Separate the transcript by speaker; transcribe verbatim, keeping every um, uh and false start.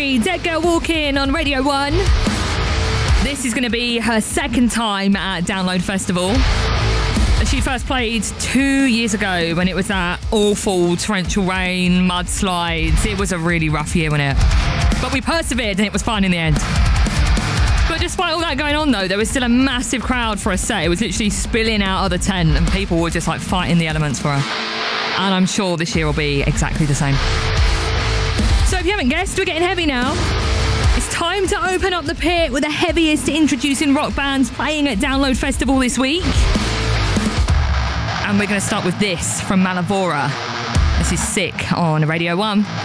Speaker 1: Perry, Dead Girl Walking on Radio one. This is going to be her second time at Download Festival. She first played two years ago when it was that awful torrential rain, mudslides. It was a really rough year, wasn't it? But we persevered and it was fine in the end. But despite all that going on, though, there was still a massive crowd for a set. It was literally spilling out of the tent and people were just like fighting the elements for her. And I'm sure this year will be exactly the same. So if you haven't guessed, we're getting heavy now. It's time to open up the pit with the heaviest introducing rock bands playing at Download Festival this week. And we're going to start with this from Malavora. This is Sick on Radio one.